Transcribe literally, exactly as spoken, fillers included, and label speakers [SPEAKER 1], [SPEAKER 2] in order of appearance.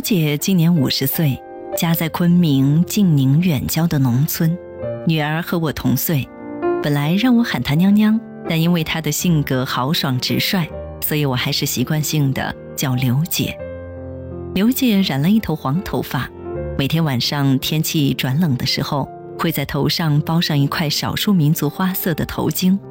[SPEAKER 1] 姐今年五十岁，家在昆明晋宁远郊的农村，女儿和我同岁。本来让我喊她娘娘，但因为她的性格豪爽直率，所以我还是习惯性的叫刘姐。刘姐染了一头黄头发，每天晚上天气转冷的时候，会在头上包上一块少数民族花色的头巾，